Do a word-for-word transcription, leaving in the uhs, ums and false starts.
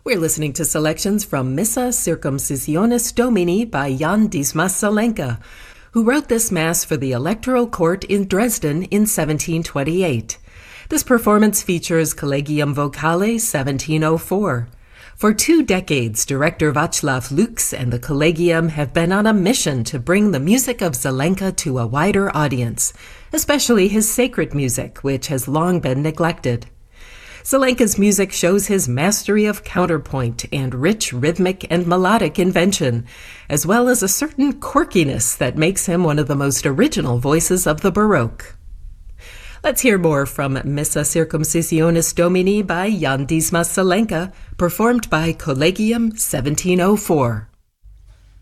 We're listening to selections from Missa Circumcisionis Domini by Jan Dismas Zelenka, who wrote this mass for the Electoral Court in Dresden in seventeen twenty-eight. This performance features Collegium Vocale seventeen oh four. For two decades, director Václav Lux and the Collegium have been on a mission to bring the music of Zelenka to a wider audience, especially his sacred music, which has long been neglected. Zelenka's music shows his mastery of counterpoint and rich rhythmic and melodic invention, as well as a certain quirkiness that makes him one of the most original voices of the Baroque. Let's hear more from Missa Circumcisionis Domini by Jan Dismas Zelenka, performed by Collegium seventeen oh four.